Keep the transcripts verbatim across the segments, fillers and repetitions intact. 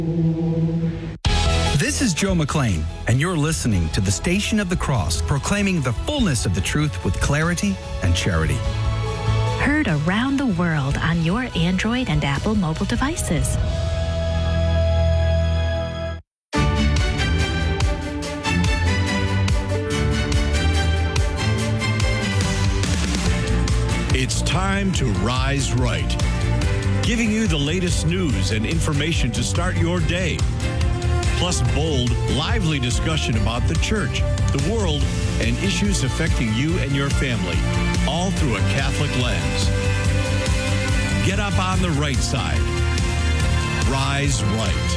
This is Joe McLean, and you're listening to the Station of the Cross, proclaiming the fullness of the truth with clarity and charity. Heard around the world on your Android and Apple mobile devices. It's time to rise right, giving you the latest news and information to start your day. Plus bold, lively discussion about the church, the world, and issues affecting you and your family, all through a Catholic lens. Get up on the right side. Rise right.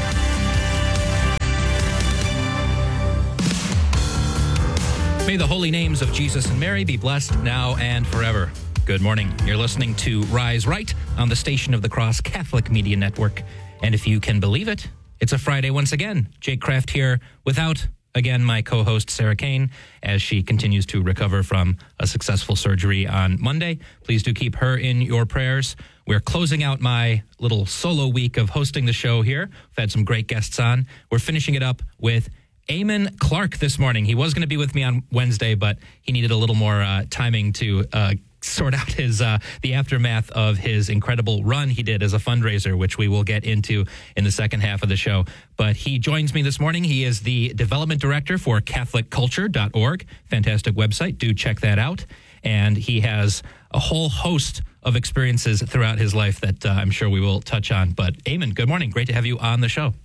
May the holy names of Jesus and Mary be blessed now and forever. Good morning. You're listening to Rise Right on the Station of the Cross Catholic Media Network. And if you can believe it, it's a Friday once again. Jake Kraft here without, again, my co-host Sarah Kane as she continues to recover from a successful surgery on Monday. Please do keep her in your prayers. We're closing out my little solo week of hosting the show here. We've had some great guests on. We're finishing it up with Eamon Clark this morning. He was going to be with me on Wednesday, but he needed a little more uh, timing to uh, sort out his uh, the aftermath of his incredible run he did as a fundraiser, which we will get into in the second half of the show. But he joins me this morning. He is the development director for Catholic Culture dot org. Fantastic website. Do check that out. And he has a whole host of experiences throughout his life that uh, I'm sure we will touch on. But Eamon, good morning. Great to have you on the show.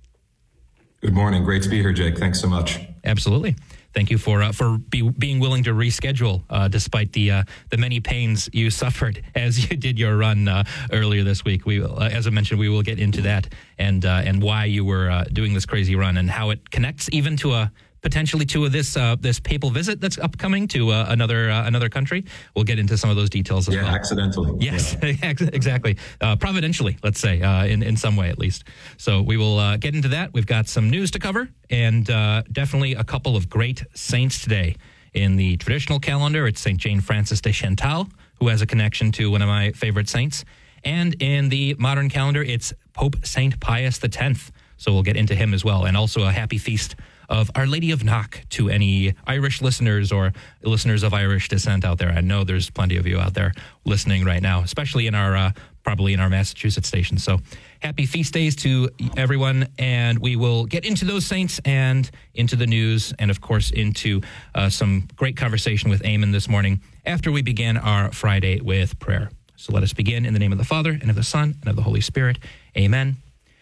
Good morning. Great to be here, Jake. Thanks so much. Absolutely. Thank you for uh, for be, being willing to reschedule uh, despite the uh, the many pains you suffered as you did your run uh, earlier this week. We, uh, as I mentioned, we will get into that and uh, and why you were uh, doing this crazy run and how it connects even to a potentially to a, this uh, this papal visit that's upcoming to uh, another uh, another country. We'll get into some of those details as yeah, well. Accidentally. Yes, yeah. exactly. Uh, providentially, let's say, uh, in, in some way at least. So we will uh, get into that. We've got some news to cover and uh, definitely a couple of great saints today. In the traditional calendar, it's Saint Jane Frances de Chantal, who has a connection to one of my favorite saints. And in the modern calendar, it's Pope Saint Pius the tenth. So we'll get into him as well. And also a happy feast of Our Lady of Knock to any Irish listeners or listeners of Irish descent out there. I know there's plenty of you out there listening right now, especially in our, uh, probably in our Massachusetts station. So happy feast days to everyone, and we will get into those saints and into the news and, of course, into uh, some great conversation with Eamon this morning after we begin our Friday with prayer. So let us begin in the name of the Father, and of the Son, and of the Holy Spirit. Amen.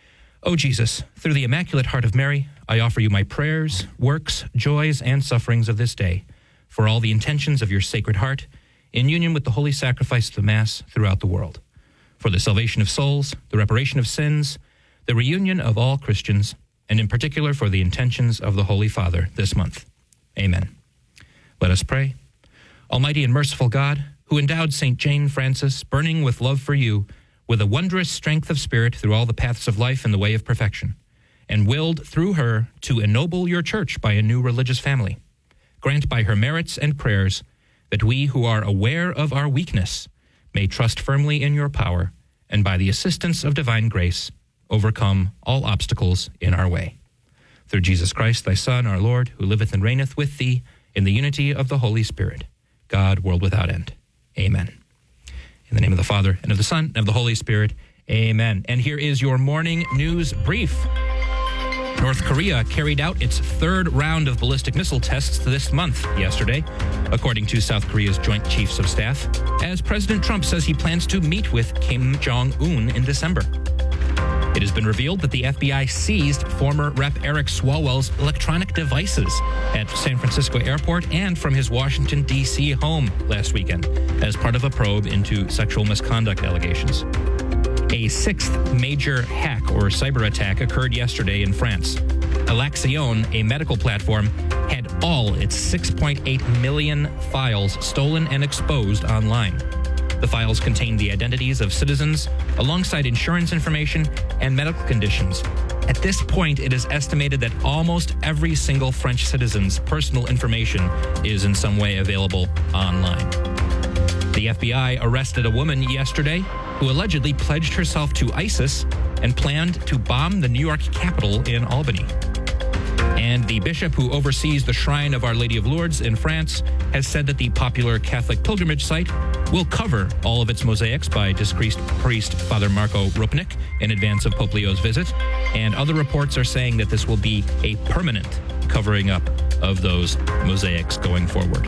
O Jesus, through the Immaculate Heart of Mary, I offer you my prayers, works, joys, and sufferings of this day, for all the intentions of your Sacred Heart, in union with the holy sacrifice of the Mass throughout the world, for the salvation of souls, the reparation of sins, the reunion of all Christians, and in particular for the intentions of the Holy Father this month. Amen. Let us pray. Almighty and merciful God, who endowed Saint Jane Frances, burning with love for you, with a wondrous strength of spirit through all the paths of life and the way of perfection, and willed through her to ennoble your church by a new religious family. Grant by her merits and prayers that we who are aware of our weakness may trust firmly in your power, and by the assistance of divine grace, overcome all obstacles in our way. Through Jesus Christ, thy Son, our Lord, who liveth and reigneth with thee in the unity of the Holy Spirit, God, world without end. Amen. In the name of the Father, and of the Son, and of the Holy Spirit. Amen. And here is your morning news brief. North Korea carried out its third round of ballistic missile tests this month, yesterday, according to South Korea's Joint Chiefs of Staff, as President Trump says he plans to meet with Kim Jong-un in December. It has been revealed that the F B I seized former Representative Eric Swalwell's electronic devices at San Francisco Airport and from his Washington, D C home last weekend as part of a probe into sexual misconduct allegations. A sixth major hack or cyber attack occurred yesterday in France. Alexion, a medical platform, had all its six point eight million files stolen and exposed online. The files contain the identities of citizens, alongside insurance information and medical conditions. At this point, it is estimated that almost every single French citizen's personal information is in some way available online. The F B I arrested a woman yesterday who allegedly pledged herself to ISIS and planned to bomb the New York Capitol in Albany. And the bishop who oversees the Shrine of Our Lady of Lourdes in France has said that the popular Catholic pilgrimage site will cover all of its mosaics by disgraced priest Father Marco Rupnik in advance of Pope Leo's visit. And other reports are saying that this will be a permanent covering up of those mosaics going forward.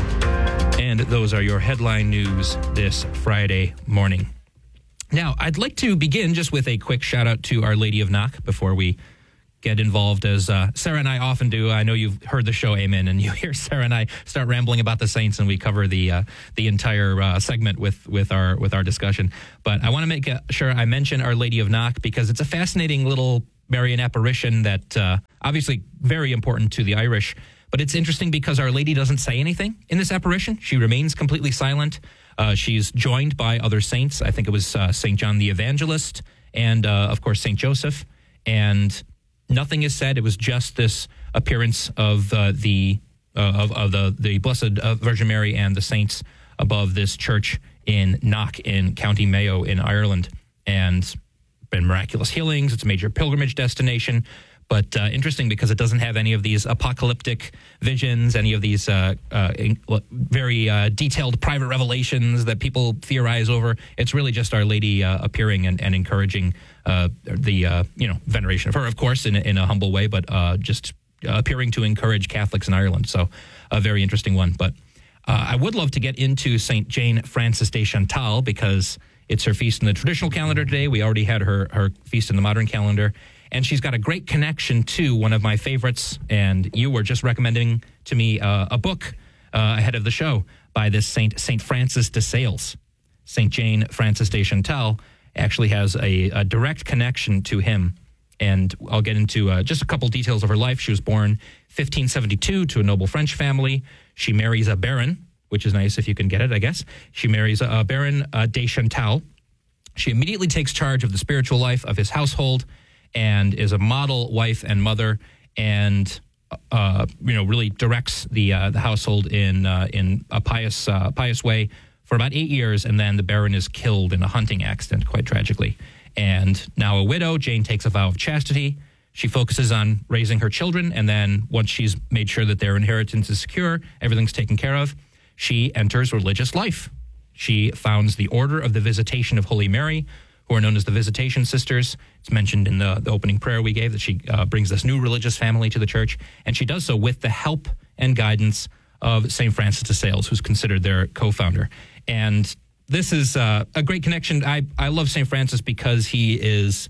And those are your headline news this Friday morning. Now, I'd like to begin just with a quick shout out to Our Lady of Knock before we get involved, as uh, Sarah and I often do. I know you've heard the show, Amen, and you hear Sarah and I start rambling about the saints, and we cover the uh, the entire uh, segment with with our with our discussion. But I want to make sure I mention Our Lady of Knock because it's a fascinating little Marian apparition that uh, obviously very important to the Irish. But it's interesting because Our Lady doesn't say anything in this apparition. She remains completely silent. Uh, she's joined by other saints. I think it was uh, Saint John the Evangelist and, uh, of course, Saint Joseph. And nothing is said. It was just this appearance of uh, the uh, of, of the the Blessed uh, Virgin Mary and the saints above this church in Knock in County Mayo in Ireland, and been miraculous healings. It's a major pilgrimage destination, but uh, interesting because it doesn't have any of these apocalyptic visions, any of these uh, uh, in, very uh, detailed private revelations that people theorize over. It's really just Our Lady uh, appearing and, and encouraging Uh, the uh, you know veneration of her, of course, in, in a humble way, but uh, just uh, appearing to encourage Catholics in Ireland. So a very interesting one. But uh, I would love to get into Saint Jane Frances de Chantal because it's her feast in the traditional calendar today. We already had her, her feast in the modern calendar. And she's got a great connection to one of my favorites. And you were just recommending to me uh, a book uh, ahead of the show by this Saint, Saint Francis de Sales. Saint Jane Frances de Chantal actually has a, a direct connection to him. And I'll get into uh, just a couple details of her life. She was born fifteen seventy-two to a noble French family. She marries a baron, which is nice if you can get it, I guess. She marries a, a Baron uh, de Chantal. She immediately takes charge of the spiritual life of his household and is a model wife and mother, and uh, you know really directs the uh, the household in uh, in a pious uh, pious way for about eight years, and then the Baron is killed in a hunting accident, quite tragically. And now a widow, Jane takes a vow of chastity. She focuses on raising her children, and then once she's made sure that their inheritance is secure, everything's taken care of, she enters religious life. She founds the Order of the Visitation of Holy Mary, who are known as the Visitation Sisters. It's mentioned in the, the opening prayer we gave that she uh, brings this new religious family to the church, and she does so with the help and guidance of Saint Francis de Sales, who's considered their co-founder. And this is uh, a great connection. I, I love Saint Francis because he is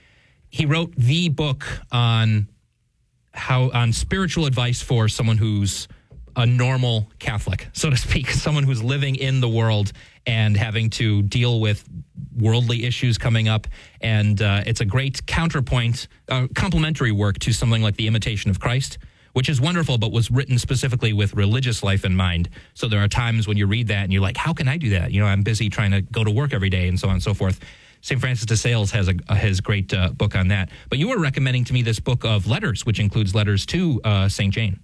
he wrote the book on how on spiritual advice for someone who's a normal Catholic, so to speak, someone who's living in the world and having to deal with worldly issues coming up. And uh, it's a great counterpoint, uh, complementary work to something like The Imitation of Christ, which is wonderful, but was written specifically with religious life in mind. So there are times when you read that and you're like, how can I do that? You know, I'm busy trying to go to work every day and so on and so forth. Saint Francis de Sales has a his great uh, book on that. But you were recommending to me this book of letters, which includes letters to uh, Saint Jane.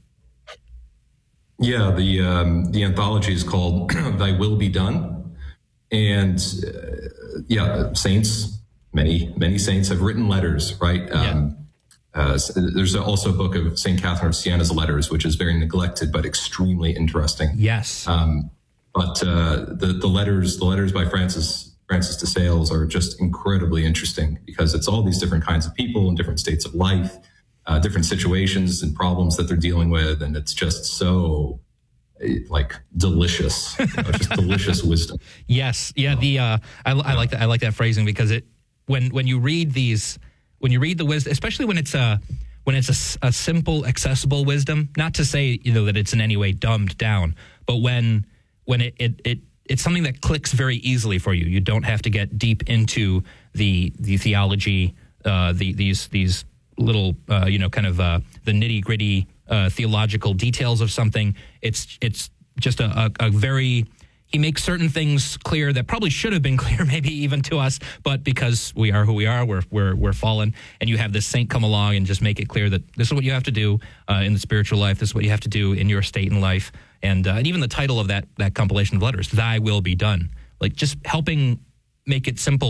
Yeah, the um, the anthology is called Thy Will Be Done. And uh, yeah, saints, many, many saints have written letters, right? Um, yeah. Uh, there's also a book of Saint Catherine of Siena's letters, which is very neglected but extremely interesting. Yes. Um, but uh, the the letters the letters by Francis Francis de Sales are just incredibly interesting because it's all these different kinds of people in different states of life, uh, different situations and problems that they're dealing with, and it's just so like delicious, you know, just delicious wisdom. Yes. Yeah. The uh, I, I like that. I like that phrasing because it when when you read these. When you read the wisdom, especially when it's a when it's a, a simple, accessible wisdom, not to say you know that it's in any way dumbed down, but when when it it, it it's something that clicks very easily for you. You don't have to get deep into the the theology, uh, the these these little uh, you know kind of uh, the nitty gritty uh, theological details of something. It's it's just a, a, a very He makes certain things clear that probably should have been clear, maybe even to us, but because we are who we are, we're we're we're fallen. And you have this saint come along and just make it clear that this is what you have to do uh, in the spiritual life. This is what you have to do in your state in life. And, uh, and even the title of that that compilation of letters, "Thy Will Be Done," like just helping make it simple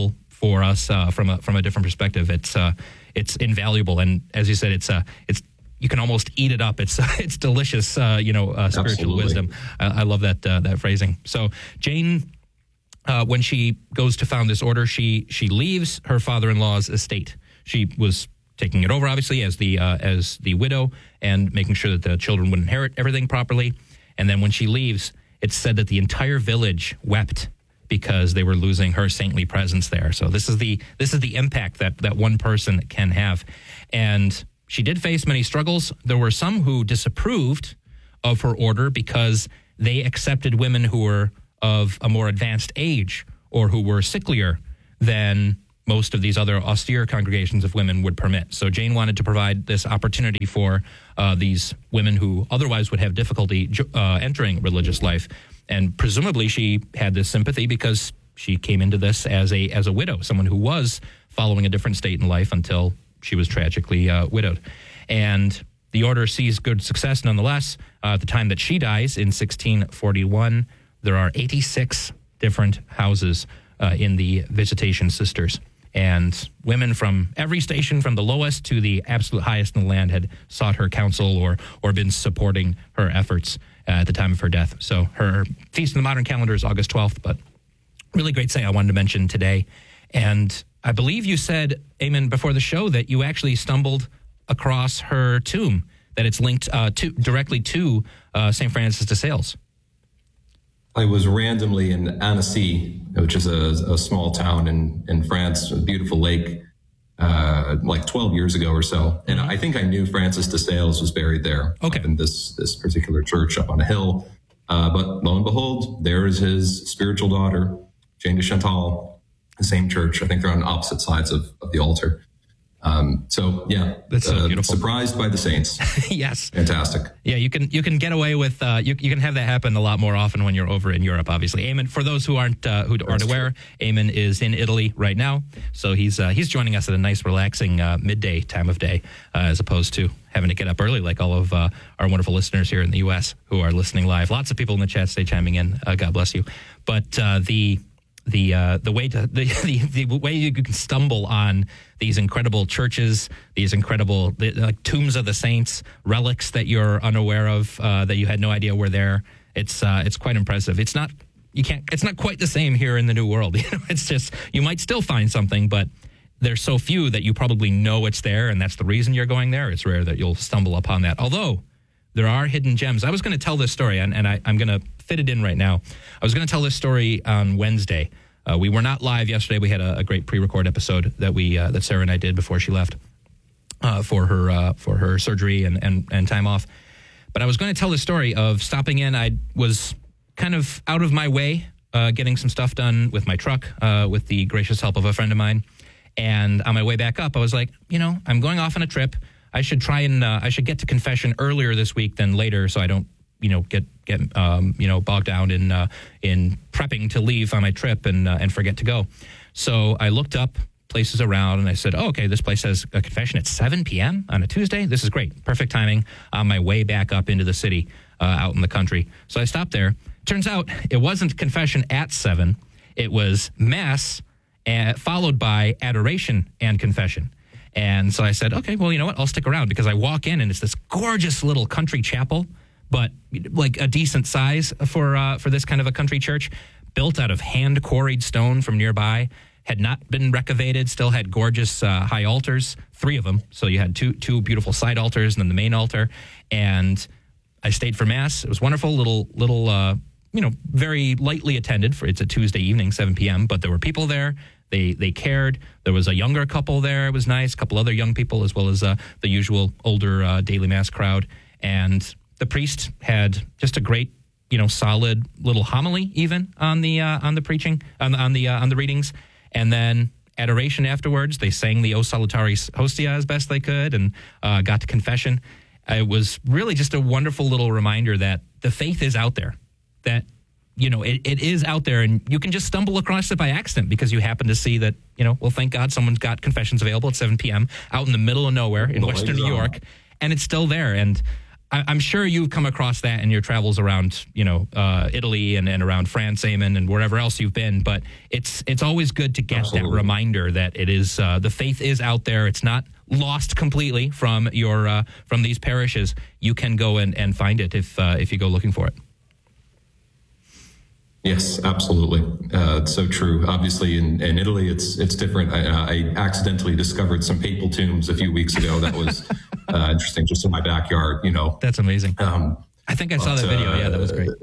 for us uh, from a from a different perspective. It's uh, it's invaluable, and as you said, it's uh, it's you can almost eat it up. It's it's delicious, uh, you know, uh, spiritual Absolutely. wisdom. I, I love that uh, that phrasing. So Jane, uh, when she goes to found this order, she she leaves her father-in-law's estate. She was taking it over, obviously, as the uh, as the widow and making sure that the children would inherit everything properly. And then when she leaves, it's said that the entire village wept because they were losing her saintly presence there. So this is the this is the impact that that one person can have. And she did face many struggles. There were some who disapproved of her order because they accepted women who were of a more advanced age or who were sicklier than most of these other austere congregations of women would permit. So Jane wanted to provide this opportunity for uh, these women who otherwise would have difficulty uh, entering religious life. And presumably she had this sympathy because she came into this as a as a widow, someone who was following a different state in life until she was tragically uh, widowed. And the order sees good success nonetheless. Uh, at the time that she dies in sixteen forty-one, there are eighty-six different houses uh, in the Visitation Sisters. And women from every station, from the lowest to the absolute highest in the land, had sought her counsel or or been supporting her efforts uh, at the time of her death. So her feast in the modern calendar is August twelfth, but really great thing I wanted to mention today. And I believe you said, Eamon, before the show that you actually stumbled across her tomb, that it's linked uh, to directly to uh, Saint Francis de Sales. I was randomly in Annecy, which is a, a small town in, in France, a beautiful lake, uh, like twelve years ago or so. And I think I knew Francis de Sales was buried there okay. in this, this particular church up on a hill. Uh, but lo and behold, there is his spiritual daughter, Jane de Chantal, the same church. I think they're on opposite sides of, of the altar. Um, so yeah, that's so uh, beautiful. Surprised by the saints. Yes, fantastic. Yeah, you can you can get away with uh, you you can have that happen a lot more often when you're over in Europe. Obviously, Eamon. For those who aren't uh, who aren't aware, Eamon is in Italy right now, so he's uh, he's joining us at a nice, relaxing uh, midday time of day, uh, as opposed to having to get up early like all of uh, our wonderful listeners here in the U S who are listening live. Lots of people in the chat stay chiming in. Uh, God bless you. But uh, the the uh, the way to the, the the way you can stumble on these incredible churches, these incredible the, like tombs of the saints, relics that you're unaware of, uh, that you had no idea were there. It's uh, it's quite impressive. It's not you can't. It's not quite the same here in the New World. You know, it's just you might still find something, but there's so few that you probably know it's there, and that's the reason you're going there. It's rare that you'll stumble upon that. Although there are hidden gems. I was going to tell this story, and, and I, I'm going to fit it in right now. I was going to tell this story on Wednesday. Uh, we were not live yesterday. We had a, a great pre-record episode that we uh, that Sarah and I did before she left uh, for her uh, for her surgery and, and, and time off. But I was going to tell the story of stopping in. I was kind of out of my way, uh, getting some stuff done with my truck, uh, with the gracious help of a friend of mine. And on my way back up, I was like, you know, I'm going off on a trip. I should try and uh, I should get to confession earlier this week than later, so I don't, you know, get get um, you know bogged down in uh, in prepping to leave on my trip and uh, and forget to go. So I looked up places around and I said, oh, okay, this place has a confession at seven p.m. on a Tuesday. This is great, perfect timing on my way back up into the city, uh, out in the country. So I stopped there. Turns out it wasn't confession at seven. It was mass, uh, followed by adoration and confession. And so I said, okay, well, you know what? I'll stick around because I walk in and it's this gorgeous little country chapel, but like a decent size for uh, for this kind of a country church, built out of hand quarried stone from nearby, had not been recavated, still had gorgeous uh, high altars, three of them. So you had two two beautiful side altars and then the main altar. And I stayed for mass. It was wonderful, little little uh, you know, very lightly attended. For it's a Tuesday evening, seven p.m. But there were people there. They they cared. There was a younger couple there. It was nice. A couple other young people, as well as uh, the usual older uh, daily mass crowd. And the priest had just a great, you know, solid little homily, even on the uh, on the preaching, on the on the uh, on the readings, and then adoration afterwards. They sang the O Salutaris Hostia as best they could, and uh, got to confession. It was really just a wonderful little reminder that the faith is out there. That, you know, it, it is out there, and you can just stumble across it by accident because you happen to see that, you know, well, thank God someone's got confessions available at seven p.m. out in the middle of nowhere in No, Western New York, and it's still there. And I, I'm sure you've come across that in your travels around, you know, uh, Italy and, and around France, Eamon, and wherever else you've been. But it's it's always good to get Absolutely. that reminder that it is uh, the faith is out there. It's not lost completely from your uh, from these parishes. You can go and, and find it if uh, if you go looking for it. Yes, absolutely. Uh, it's so true. Obviously, in, in Italy, it's it's different. I, I accidentally discovered some papal tombs a few weeks ago. That was uh, interesting, just in my backyard. You know, that's amazing. Um, I think I saw but, that video. Uh, yeah, that was great.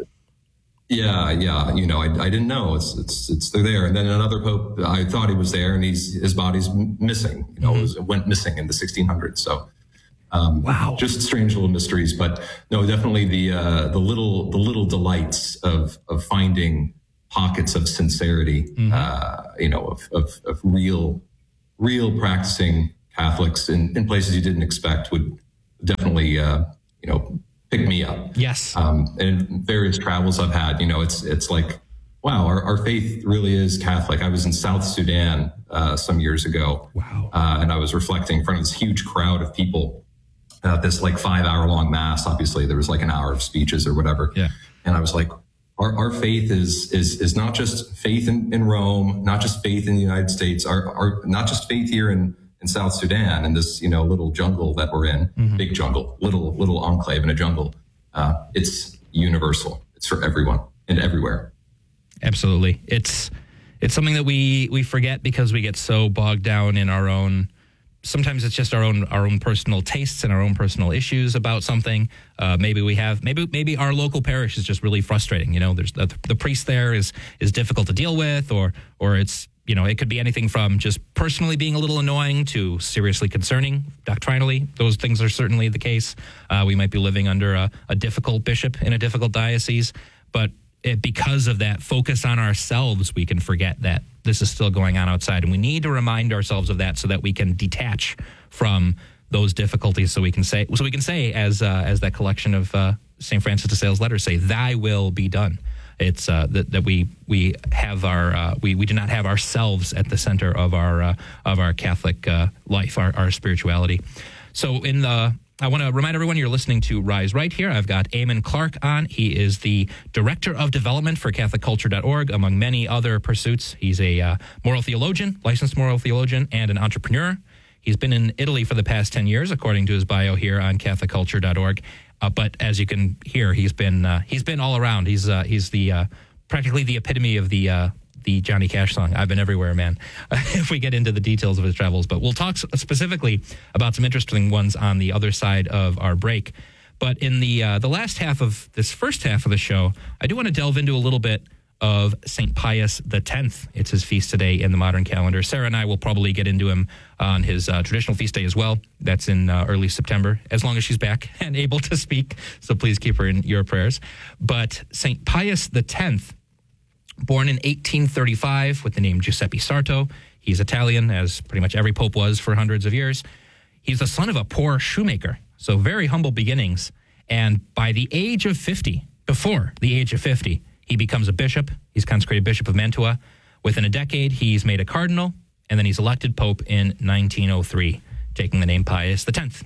Yeah, yeah. You know, I, I didn't know it's it's it's they're there. And then another pope, I thought he was there, and he's his body's missing. You know, mm-hmm. it, was, it went missing in the sixteen hundreds. So. Um, wow! Just strange little mysteries, but no, definitely the uh, the little the little delights of of finding pockets of sincerity, mm-hmm. uh, you know, of, of of real real practicing Catholics in, in places you didn't expect would definitely uh, you know pick me up. Yes. Um, and various travels I've had, you know, it's it's like wow, our, our faith really is Catholic. I was in South Sudan uh, some years ago. Wow! Uh, and I was reflecting in front of this huge crowd of people. Uh, this like five hour long mass. Obviously there was like an hour of speeches or whatever. Yeah. And I was like, our, our faith is, is, is not just faith in, in Rome, not just faith in the United States, our, our, not just faith here in, in South Sudan in this, you know, little jungle that we're in, mm-hmm. big jungle, little, little enclave in a jungle. Uh, it's universal. It's for everyone and everywhere. Absolutely. It's, it's something that we, we forget because we get so bogged down in our own, sometimes it's just our own our own personal tastes and our own personal issues about something. Uh, maybe we have maybe maybe our local parish is just really frustrating. You know, there's the, the priest there is is difficult to deal with, or or it's you know it could be anything from just personally being a little annoying to seriously concerning doctrinally. Those things are certainly the case. Uh, we might be living under a, a difficult bishop in a difficult diocese, but it, because of that focus on ourselves, we can forget that this is still going on outside. And we need to remind ourselves of that so that we can detach from those difficulties. So we can say, so we can say as uh, as that collection of uh, Saint Francis de Sales letters say, "Thy will be done." It's uh, that that we we have our uh, we we do not have ourselves at the center of our uh, of our Catholic uh, life, our, our spirituality. So in the I want to remind everyone you're listening to Rise Right here. I've got Eamon Clark on. He is the Director of Development for Catholic Culture dot org, among many other pursuits. He's a uh, moral theologian, licensed moral theologian, and an entrepreneur. He's been in Italy for the past ten years, according to his bio here on Catholic Culture dot org. Uh, but as you can hear, he's been uh, he's been all around. He's uh, he's the uh, practically the epitome of the uh, the Johnny Cash song, "I've been everywhere, man," if we get into the details of his travels. But we'll talk specifically about some interesting ones on the other side of our break. But in the uh, the last half of this first half of the show, I do want to delve into a little bit of Saint Pius the tenth. It's his feast today in the modern calendar. Sarah and I will probably get into him on his uh, traditional feast day as well. That's in uh, early September, as long as she's back and able to speak. So please keep her in your prayers. But Saint Pius the tenth, born in eighteen thirty-five with the name Giuseppe Sarto. He's Italian, as pretty much every pope was for hundreds of years. He's the son of a poor shoemaker, so very humble beginnings. And by the age of fifty, before the age of fifty, he becomes a bishop. He's consecrated Bishop of Mantua. Within a decade, he's made a cardinal, and then he's elected pope in nineteen oh three, taking the name Pius the tenth.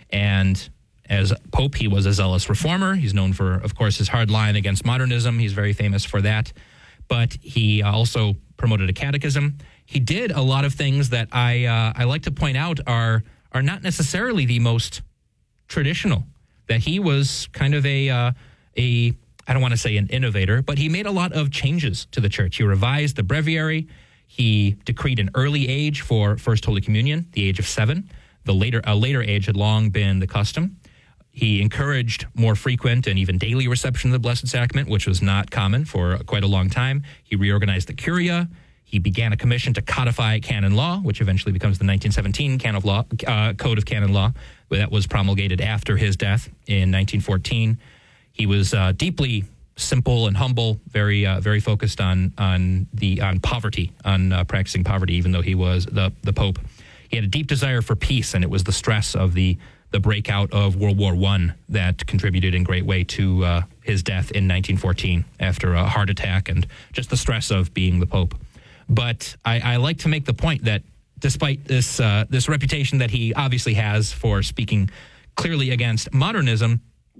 And as pope, he was a zealous reformer. He's known for, of course, his hard line against modernism. He's very famous for that. But he also promoted a catechism. He did a lot of things that I uh, I like to point out are are not necessarily the most traditional. That he was kind of a uh, a I don't want to say an innovator, but he made a lot of changes to the church. He revised the breviary. He decreed an early age for First Holy Communion, the age of seven. The later a later age had long been the custom. He encouraged more frequent and even daily reception of the Blessed Sacrament, which was not common for quite a long time. He reorganized the Curia. He began a commission to codify canon law, which eventually becomes the nineteen seventeen canon of law, uh, Code of Canon Law, that was promulgated after his death in nineteen fourteen. He was uh, deeply simple and humble, very uh, very focused on on the on poverty, on uh, practicing poverty, even though he was the the Pope. He had a deep desire for peace, and it was the stress of the the breakout of World War One that contributed in great way to uh, his death in nineteen fourteen after a heart attack and just the stress of being the Pope. But I, I like to make the point that despite this uh, this reputation that he obviously has for speaking clearly against modernism,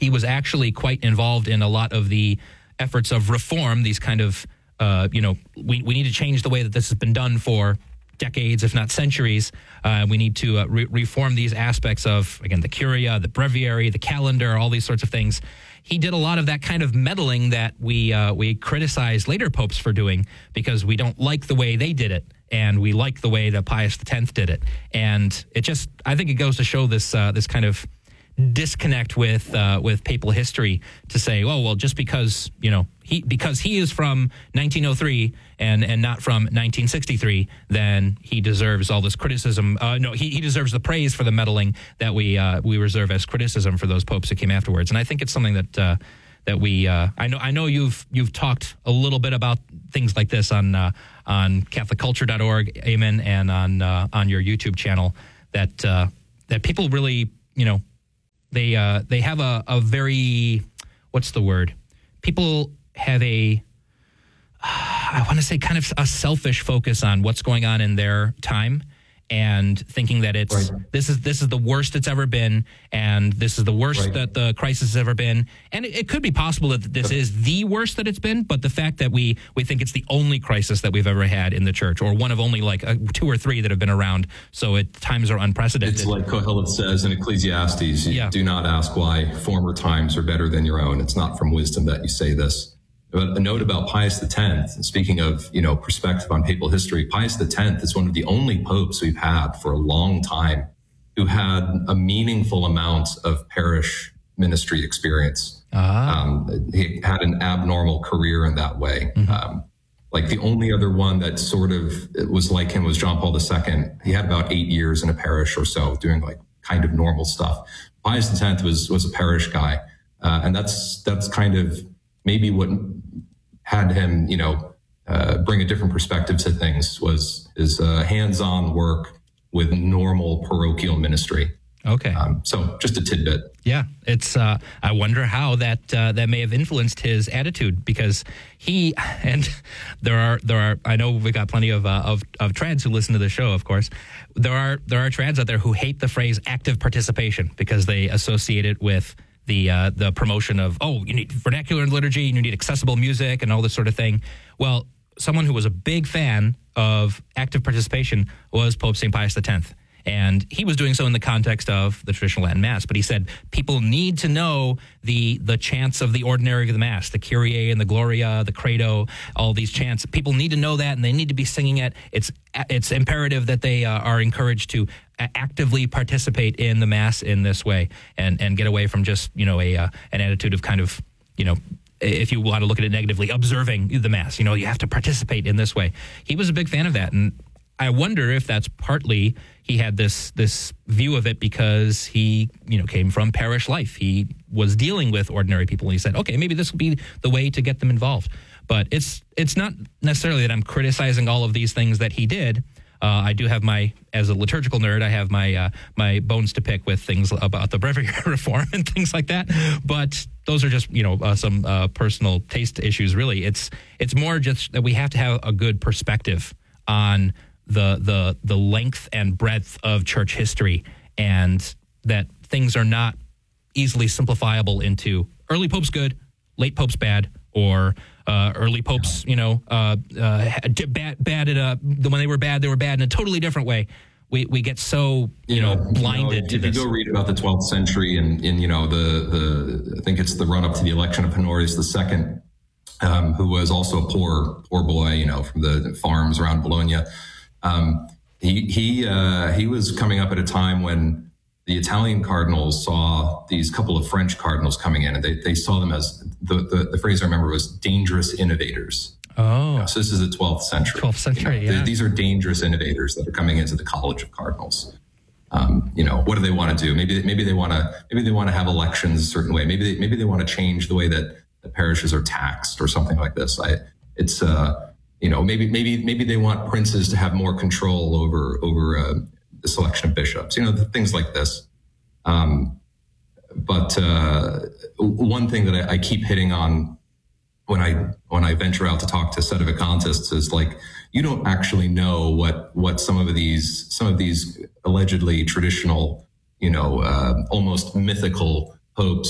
he was actually quite involved in a lot of the efforts of reform, these kind of, uh, you know, we, we need to change the way that this has been done for decades, if not centuries. Uh, we need to uh, re- reform these aspects of, again, the Curia, the Breviary, the calendar, all these sorts of things. He did a lot of that kind of meddling that we uh, we criticize later popes for doing because we don't like the way they did it, and we like the way that Pius the tenth did it. And it just, I think it goes to show this uh, this kind of disconnect with uh, with papal history to say, oh well, just because you know he because he is from nineteen oh three and and not from nineteen sixty-three, then he deserves all this criticism. Uh, no, he, he deserves the praise for the meddling that we uh, we reserve as criticism for those popes that came afterwards. And I think it's something that uh, that we uh, I know I know you've you've talked a little bit about things like this on uh, on Catholic Culture dot org, Amen, and on uh, on your YouTube channel that uh, that people really you know. They uh, they have a, a very, what's the word? People have a, uh, I want to say kind of a selfish focus on what's going on in their time and thinking that it's, right. this is this is the worst it's ever been, and this is the worst right. that the crisis has ever been. And it, it could be possible that this is the worst that it's been, but the fact that we, we think it's the only crisis that we've ever had in the church, or one of only like uh, two or three that have been around, so it, times are unprecedented. It's like Kohelet says in Ecclesiastes, you yeah. do not ask why former times are better than your own. It's not from wisdom that you say this. But a note about Pius the tenth, speaking of, you know, perspective on papal history, Pius the tenth is one of the only popes we've had for a long time who had a meaningful amount of parish ministry experience. Uh-huh. Um, he had an abnormal career in that way. Mm-hmm. Um, like the only other one that sort of was like him was John Paul the Second. He had about eight years in a parish or so doing like kind of normal stuff. Pius the tenth was, was a parish guy. Uh, and that's, that's kind of maybe what had him, you know, uh, bring a different perspective to things was his uh, hands-on work with normal parochial ministry. Okay. Um, so just a tidbit. Yeah, it's. Uh, I wonder how that uh, that may have influenced his attitude, because he and there are there are. I know we got plenty of uh, of of trads who listen to the show. Of course, there are there are trads out there who hate the phrase active participation because they associate it with the uh, the promotion of, oh, you need vernacular liturgy, you need accessible music and all this sort of thing. Well, someone who was a big fan of active participation was Pope Saint Pius the tenth. And he was doing so in the context of the traditional Latin Mass. But he said people need to know the the chants of the ordinary of the Mass, the Kyrie and the Gloria, the Credo, all these chants. People need to know that, and they need to be singing it. It's it's imperative that they uh, are encouraged to actively participate in the Mass in this way, and and get away from just, you know, a uh, an attitude of kind of, you know, if you want to look at it negatively, observing the Mass. You know, you have to participate in this way. He was a big fan of that, and I wonder if that's partly he had this this view of it because he, you know, came from parish life. He was dealing with ordinary people, and he said, okay, maybe this will be the way to get them involved. But it's it's not necessarily that I'm criticizing all of these things that he did. Uh, I do have my, as a liturgical nerd, I have my uh, my bones to pick with things about the breviary reform and things like that. But those are just, you know, uh, some uh, personal taste issues, really. It's it's more just that we have to have a good perspective on the the the length and breadth of church history, and that things are not easily simplifiable into early popes good, late popes bad, or uh, early popes, you know, uh, uh, bad bad at a, when they were bad, they were bad in a totally different way. We we get so, you, you know, know blinded you know, to if this. You go read about the twelfth century and, and you know, the, the I think it's the run up to the election of Honorius the Second, um, who was also a poor, poor boy, you know, from the farms around Bologna. Um, he he uh, he was coming up at a time when the Italian cardinals saw these couple of French cardinals coming in, and they, they saw them as, the, the, the phrase I remember was dangerous innovators. Oh. You know, so this is the twelfth century. twelfth century, you know, yeah. These are dangerous innovators that are coming into the College of Cardinals. Um, you know, what do they want to do? Maybe maybe they want to maybe they want to have elections a certain way. Maybe they, maybe they want to change the way that the parishes are taxed or something like this. I it's uh you know maybe maybe maybe they want princes to have more control over over uh, the selection of bishops. You know, things like this. Um, but uh, one thing that I, I keep hitting on when I when I venture out to talk to sedevacantists is like, you don't actually know what what some of these some of these allegedly traditional, you know, uh, almost mythical popes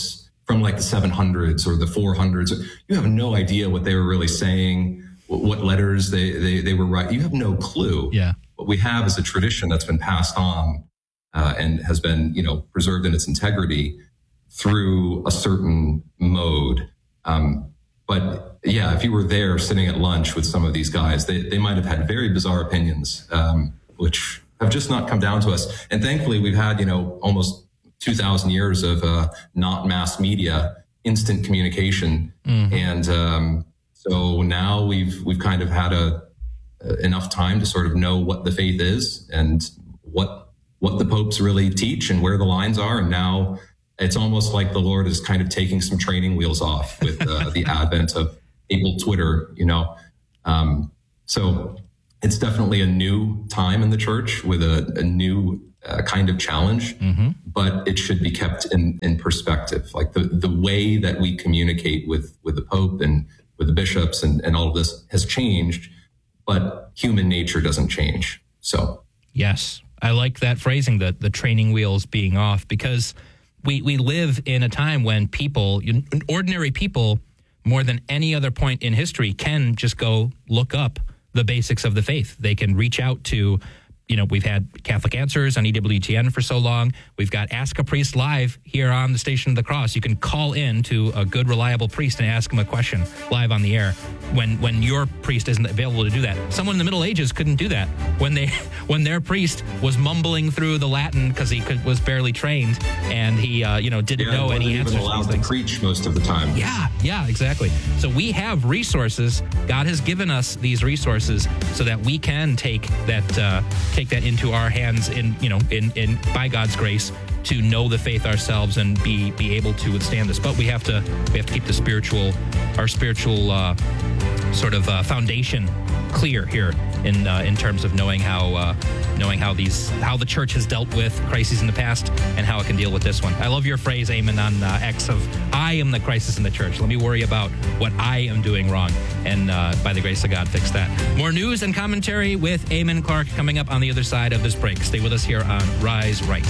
from like the seven hundreds or the four hundreds. You have no idea what they were really saying, what letters they, they, they were writing. You have no clue. Yeah. What we have is a tradition that's been passed on uh, and has been, you know, preserved in its integrity through a certain mode. Um, but yeah, if you were there sitting at lunch with some of these guys, they, they might have had very bizarre opinions, um, which have just not come down to us. And thankfully, we've had, you know, almost two thousand years of uh, not mass media, instant communication. Mm-hmm. And um, so now we've we've kind of had a, uh, enough time to sort of know what the faith is and what what the popes really teach and where the lines are. And now it's almost like the Lord is kind of taking some training wheels off with uh, the advent of able Twitter, you know. Um, so it's definitely a new time in the church with a, a new uh, kind of challenge, mm-hmm. but it should be kept in, in perspective. Like the, the way that we communicate with, with the Pope and with the bishops and, and all of this has changed, but human nature doesn't change. So, yes, I like that phrasing, the, the training wheels being off, because we, we live in a time when people, ordinary people, more than any other point in history, can just go look up the basics of the faith. They can reach out to, you know, we've had Catholic Answers on E W T N for so long. We've got Ask a Priest live here on the Station of the Cross. You can call in to a good, reliable priest and ask him a question live on the air when when your priest isn't available to do that. Someone in the Middle Ages couldn't do that. When they when their priest was mumbling through the Latin because he could, was barely trained and he, uh, you know, didn't yeah, know any answers. Even allowed to preach most of the time. Yeah, yeah, exactly. So we have resources. God has given us these resources so that we can take that uh, take that into our hands in, you know, in, in by God's grace to know the faith ourselves and be be able to withstand this. But we have to we have to keep the spiritual our spiritual uh, sort of uh, foundation clear here in uh, in terms of knowing how uh, knowing how these how the church has dealt with crises in the past and how it can deal with this one. I love your phrase, Eamon, on uh, X of I am the crisis in the church. Let me worry about what I am doing wrong, and uh, by the grace of God, fix that. More news and commentary with Eamon Clark coming up on the other side of this break. Stay with us here on Rise Right.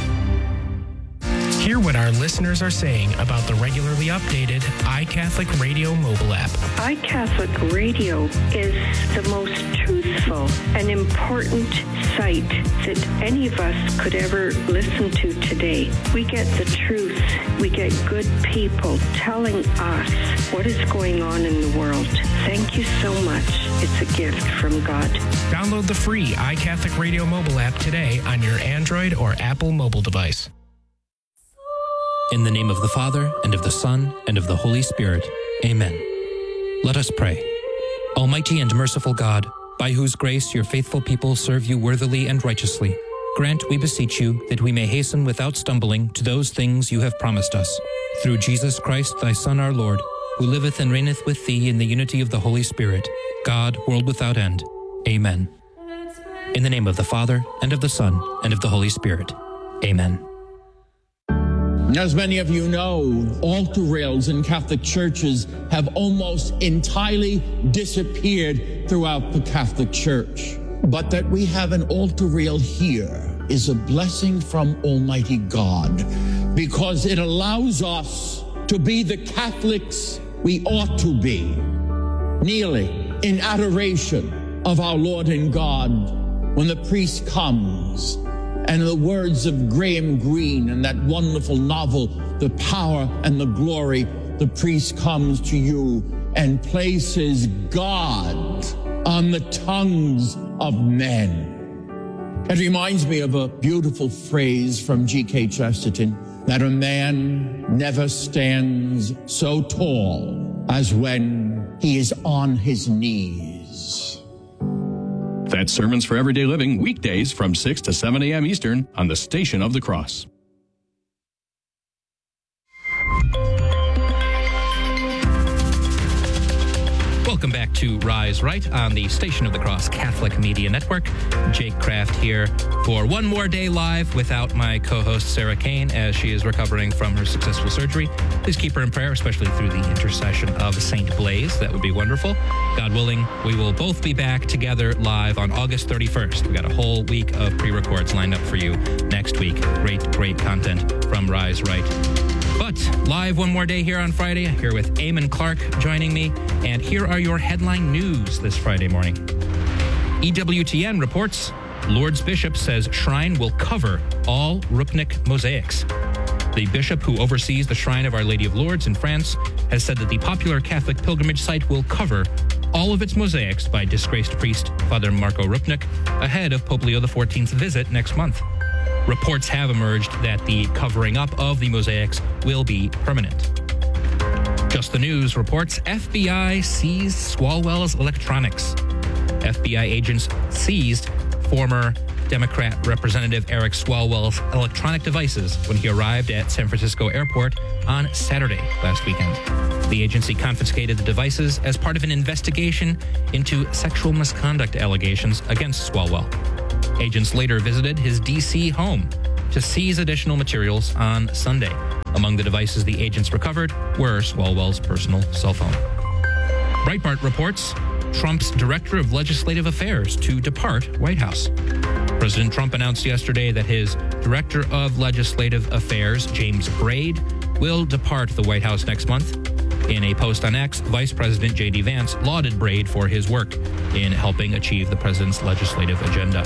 Hear what our listeners are saying about the regularly updated iCatholic Radio mobile app. iCatholic Radio is the most truthful and important site that any of us could ever listen to today. We get the truth. We get good people telling us what is going on in the world. Thank you so much. It's a gift from God. Download the free iCatholic Radio mobile app today on your Android or Apple mobile device. In the name of the Father, and of the Son, and of the Holy Spirit. Amen. Let us pray. Almighty and merciful God, by whose grace your faithful people serve you worthily and righteously, grant, we beseech you, that we may hasten without stumbling to those things you have promised us. Through Jesus Christ, thy Son, our Lord, who liveth and reigneth with thee in the unity of the Holy Spirit, God, world without end. Amen. In the name of the Father, and of the Son, and of the Holy Spirit. Amen. As many of you know, altar rails in Catholic churches have almost entirely disappeared throughout the Catholic Church. But that we have an altar rail here is a blessing from Almighty God, because it allows us to be the Catholics we ought to be, kneeling in adoration of our Lord and God when the priest comes. And the words of Graham Greene in that wonderful novel, The Power and the Glory, the priest comes to you and places God on the tongues of men. It reminds me of a beautiful phrase from G K Chesterton, that a man never stands so tall as when he is on his knees. That's Sermons for Everyday Living, weekdays from six to seven a.m. Eastern on the Station of the Cross. Welcome back to Rise Right on the Station of the Cross Catholic Media Network. Jake Kraft here for one more day live without my co-host Sarah Kane as she is recovering from her successful surgery. Please keep her in prayer, especially through the intercession of Saint Blaise. That would be wonderful. God willing, we will both be back together live on August thirty-first. We've got a whole week of pre-records lined up for you next week. Great, great content from Rise Right. But live one more day here on Friday, here with Eamon Clark joining me. And here are your headline news this Friday morning. E W T N reports Lourdes Bishop says shrine will cover all Rupnik mosaics. The bishop who oversees the Shrine of Our Lady of Lourdes in France has said that the popular Catholic pilgrimage site will cover all of its mosaics by disgraced priest Father Marco Rupnik ahead of Pope Leo the fourteenth's visit next month. Reports have emerged that the covering up of the mosaics will be permanent. Just the News reports F B I seized Swalwell's electronics. F B I agents seized former Democrat Representative Eric Swalwell's electronic devices when he arrived at San Francisco Airport on Saturday last weekend. The agency confiscated the devices as part of an investigation into sexual misconduct allegations against Swalwell. Agents later visited his D C home to seize additional materials on Sunday. Among the devices the agents recovered were Swalwell's personal cell phone. Breitbart reports Trump's Director of Legislative Affairs to depart White House. President Trump announced yesterday that his Director of Legislative Affairs, James Braid, will depart the White House next month. In a post on X, Vice President J D Vance lauded Braid for his work in helping achieve the president's legislative agenda.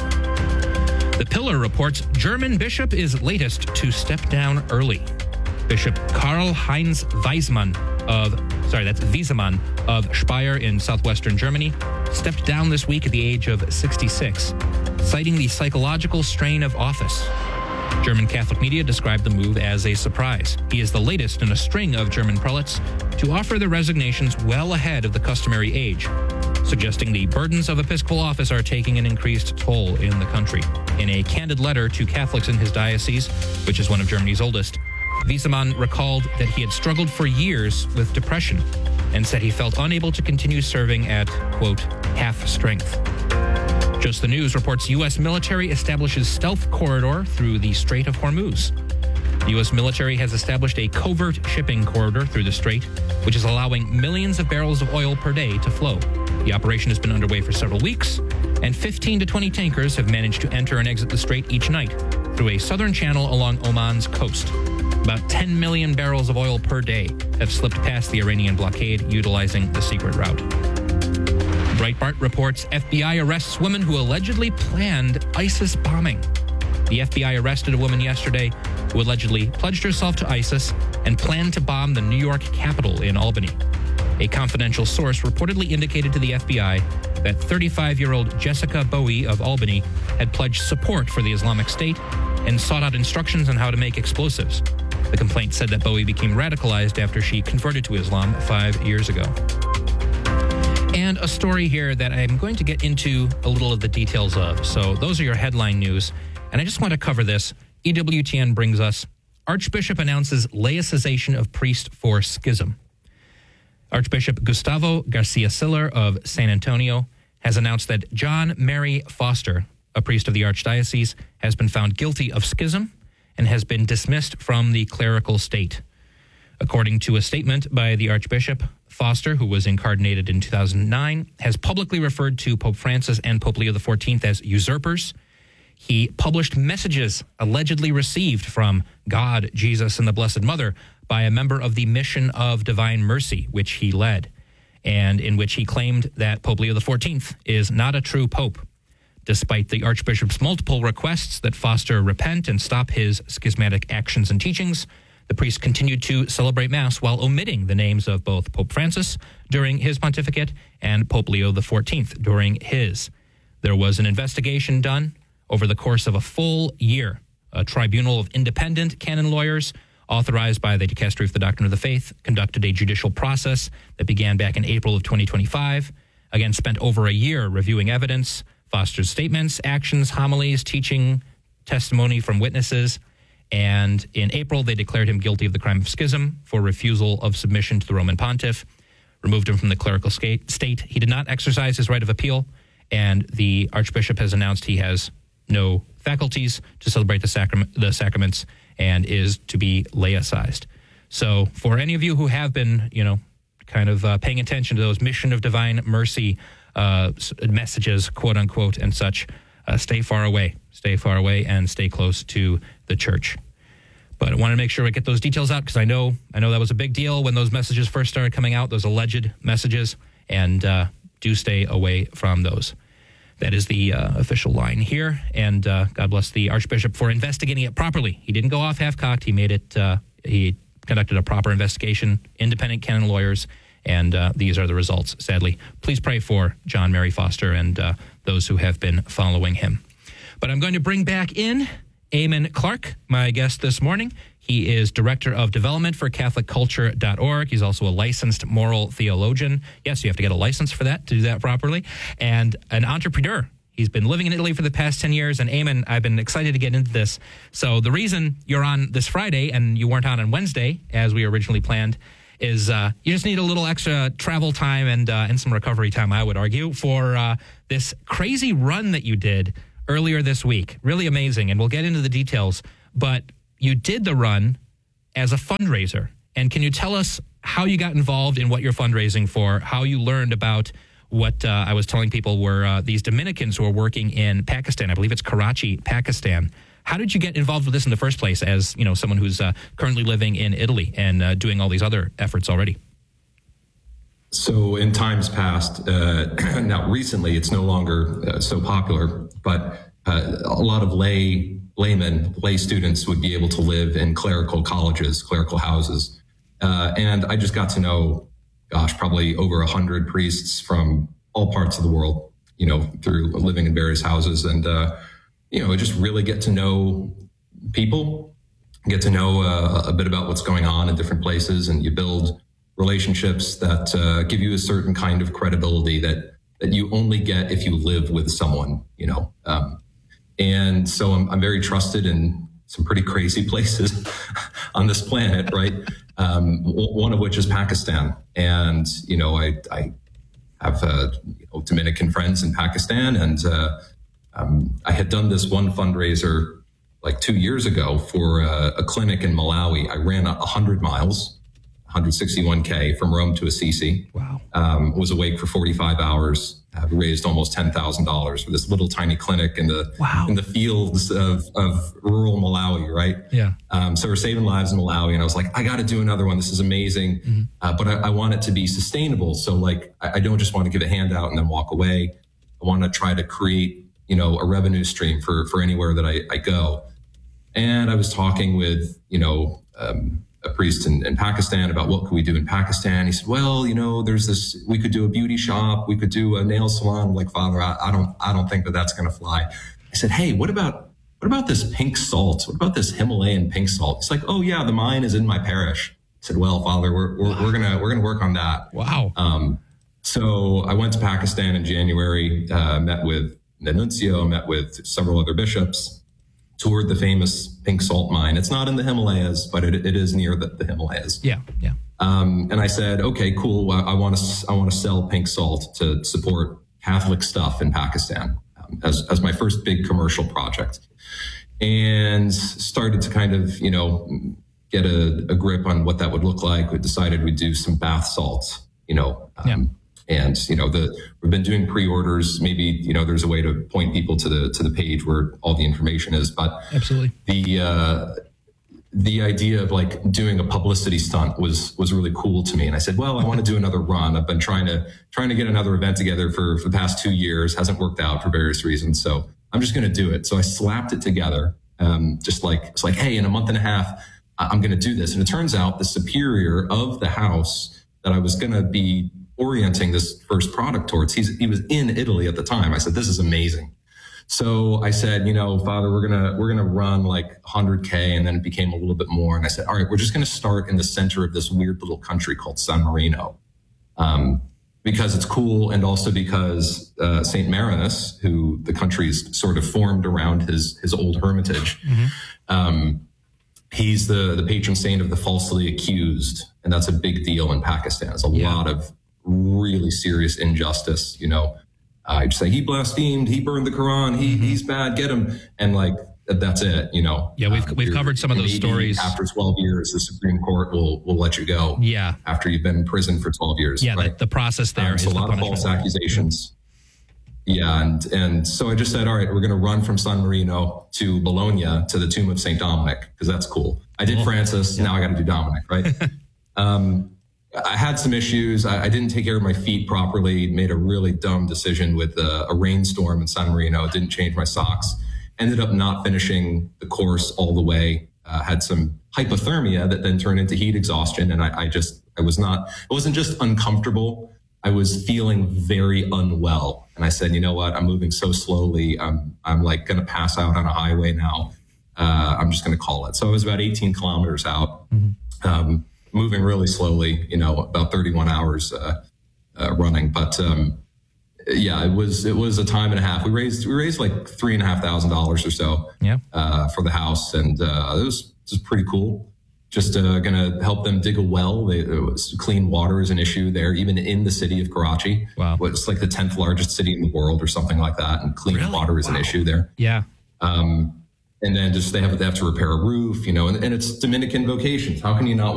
The Pillar reports German bishop is latest to step down early. Bishop Karl-Heinz Wiesmann of, sorry, that's Wiesemann of Speyer in southwestern Germany stepped down this week at the age of sixty-six, citing the psychological strain of office. German Catholic media described the move as a surprise. He is the latest in a string of German prelates to offer their resignations well ahead of the customary age, suggesting the burdens of episcopal office are taking an increased toll in the country. In a candid letter to Catholics in his diocese, which is one of Germany's oldest, Wiesemann recalled that he had struggled for years with depression and said he felt unable to continue serving at, quote, half strength. Just the News reports U S military establishes stealth corridor through the Strait of Hormuz. The U S military has established a covert shipping corridor through the strait, which is allowing millions of barrels of oil per day to flow. The operation has been underway for several weeks, and fifteen to twenty tankers have managed to enter and exit the strait each night through a southern channel along Oman's coast. About ten million barrels of oil per day have slipped past the Iranian blockade utilizing the secret route. Breitbart reports F B I arrests woman who allegedly planned ISIS bombing. The F B I arrested a woman yesterday who allegedly pledged herself to ISIS and planned to bomb the New York Capitol in Albany. A confidential source reportedly indicated to the F B I that thirty-five-year-old Jessica Bowie of Albany had pledged support for the Islamic State and sought out instructions on how to make explosives. The complaint said that Bowie became radicalized after she converted to Islam five years ago. And a story here that I'm going to get into a little of the details of. So those are your headline news. And I just want to cover this. E W T N brings us Archbishop announces laicization of priest for schism. Archbishop Gustavo Garcia Siller of San Antonio has announced that John Mary Foster, a priest of the Archdiocese, has been found guilty of schism and has been dismissed from the clerical state. According to a statement by the Archbishop, Foster, who was incarnated in two thousand nine, has publicly referred to Pope Francis and Pope Leo the fourteenth as usurpers. He published messages allegedly received from God, Jesus, and the Blessed Mother by a member of the Mission of Divine Mercy, which he led, and in which he claimed that Pope Leo the fourteenth is not a true pope. Despite the Archbishop's multiple requests that Foster repent and stop his schismatic actions and teachings, the priest continued to celebrate Mass while omitting the names of both Pope Francis during his pontificate and Pope Leo the fourteenth during his. There was an investigation done over the course of a full year. A tribunal of independent canon lawyers authorized by the Dicastery for the Doctrine of the Faith conducted a judicial process that began back in April of twenty twenty-five. Again, spent over a year reviewing evidence, Foster's statements, actions, homilies, teaching, testimony from witnesses. And in April, they declared him guilty of the crime of schism for refusal of submission to the Roman pontiff, removed him from the clerical state. He did not exercise his right of appeal, and the Archbishop has announced he has no faculties to celebrate the, sacrament, the sacraments and is to be laicized. So for any of you who have been, you know, kind of uh, paying attention to those Mission of Divine Mercy uh, messages, quote unquote, and such, uh, stay far away. Stay far away and stay close to the church. But I want to make sure we get those details out because I know I know that was a big deal when those messages first started coming out, those alleged messages, and uh, do stay away from those. That is the uh, official line here, and uh, God bless the Archbishop for investigating it properly. He didn't go off half-cocked. He made it. Uh, he conducted a proper investigation, independent canon lawyers, and uh, these are the results, sadly. Please pray for John Mary Foster and uh, those who have been following him. But I'm going to bring back in Eamon Clark, my guest this morning. He is Director of Development for Catholic Culture dot org. He's also a licensed moral theologian. Yes, you have to get a license for that to do that properly. And an entrepreneur. He's been living in Italy for the past ten years. And Eamon, I've been excited to get into this. So the reason you're on this Friday and you weren't on on Wednesday, as we originally planned, is uh, you just need a little extra travel time and, uh, and some recovery time, I would argue, for uh, this crazy run that you did earlier this week. Really amazing. And we'll get into the details. But you did the run as a fundraiser. And can you tell us how you got involved in what you're fundraising for, how you learned about what uh, I was telling people were uh, these Dominicans who are working in Pakistan? I believe it's Karachi, Pakistan. How did you get involved with this in the first place as, you know, someone who's uh, currently living in Italy and uh, doing all these other efforts already? So in times past, uh, now recently it's no longer uh, so popular, but uh, a lot of lay laymen, lay students would be able to live in clerical colleges, clerical houses. Uh, and I just got to know, gosh, probably over a hundred priests from all parts of the world, you know, through living in various houses. And, uh, you know, just really get to know people, get to know uh, a bit about what's going on in different places. And you build relationships that uh, give you a certain kind of credibility that, that you only get if you live with someone, you know. Um, and so I'm, I'm very trusted in some pretty crazy places on this planet, right? Um, one of which is Pakistan. And, you know, I, I have uh, you know, Dominican friends in Pakistan. And uh, um, I had done this one fundraiser like two years ago for a, a clinic in Malawi. I ran one hundred miles. one hundred sixty-one K from Rome to Assisi. Wow. Um, was awake for forty-five hours. Uh, raised almost ten thousand dollars for this little tiny clinic in the wow. in the fields of, of rural Malawi, right? Yeah. Um, so we're saving lives in Malawi. And I was like, I got to do another one. This is amazing. Mm-hmm. Uh, but I, I want it to be sustainable. So like, I, I don't just want to give a handout and then walk away. I want to try to create, you know, a revenue stream for, for anywhere that I, I go. And I was talking with, you know, um, a priest in, in Pakistan about what could we do in Pakistan. He said, well, you know, there's this, we could do a beauty shop. We could do a nail salon. I'm like, Father, I, I don't, I don't think that that's going to fly. I said, hey, what about, what about this pink salt? What about this Himalayan pink salt? It's like, oh yeah, the mine is in my parish. I said, well, Father, we're, we're, wow. we're going to, we're going to work on that. Wow. Um, so I went to Pakistan in January, uh, met with the nuncio, met with several other bishops, toured the famous pink salt mine. It's not in the Himalayas, but it, it is near the, the Himalayas. Yeah, yeah. Um, and I said, okay, cool. I, I want to I want to sell pink salt to support Catholic stuff in Pakistan um, as as my first big commercial project, and started to kind of you know get a, a grip on what that would look like. We decided we'd do some bath salts, you know. Um, yeah. And, you know, the, we've been doing pre-orders. Maybe, you know, there's a way to point people to the, to the page where all the information is, but absolutely the, uh, the idea of like doing a publicity stunt was, was really cool to me. And I said, well, I want to do another run. I've been trying to, trying to get another event together for, for the past two years. Hasn't worked out for various reasons. So I'm just going to do it. So I slapped it together. Um, just like, it's like, hey, in a month and a half, I'm going to do this. And it turns out the superior of the house that I was going to be orienting this first product towards, he's, he was in Italy at the time. I said, this is amazing. So I said, you know, Father, we're going to, we're going to run like one hundred K. And then it became a little bit more. And I said, all right, we're just going to start in the center of this weird little country called San Marino. Um, because it's cool. And also because, uh, Saint Marinus, who the country's sort of formed around his, his old hermitage, mm-hmm. um, he's the, the patron saint of the falsely accused. And that's a big deal in Pakistan. There's a yeah. lot of really serious injustice, you know. I uh, just say he blasphemed, he burned the Quran, he mm-hmm. he's bad, get him, and like that's it, you know. Yeah, we've um, we've covered some of those stories. After twelve years, the Supreme Court will will let you go. Yeah, after you've been in prison for twelve years. Yeah, right? the, the process there um, is so a the lot of false accusations. Yeah, and and so I just said, all right, we're going to run from San Marino to Bologna to the tomb of Saint Dominic because that's cool. I did Francis. Yeah. Now I got to do Dominic, right? um, I had some issues. I, I didn't take care of my feet properly. Made a really dumb decision with a, a rainstorm in San Marino. It didn't change my socks. Ended up not finishing the course all the way. Uh, had some hypothermia that then turned into heat exhaustion. And I, I just, I was not, it wasn't just uncomfortable. I was feeling very unwell. And I said, you know what? I'm moving so slowly. I'm, I'm like going to pass out on a highway now. Uh, I'm just going to call it. So I was about eighteen kilometers out, mm-hmm. um, moving really slowly, you know, about thirty-one hours uh, uh, running. But um, yeah, it was it was a time and a half. We raised we raised like three and a half thousand dollars or so yeah. uh, for the house, and uh, it was it was pretty cool. Just uh, going to help them dig a well. They, it was, clean water is an issue there, even in the city of Karachi. Wow, it's like the tenth largest city in the world or something like that, and clean really? water is wow. an issue there. Yeah. Um, and then just they have they have to repair a roof, you know, and, and it's Dominican vocations. How can you not